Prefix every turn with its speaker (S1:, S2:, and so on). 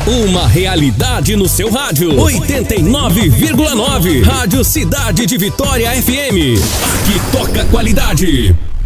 S1: Uma realidade no seu rádio. 89,9. Rádio Cidade de Vitória FM. Aqui toca qualidade.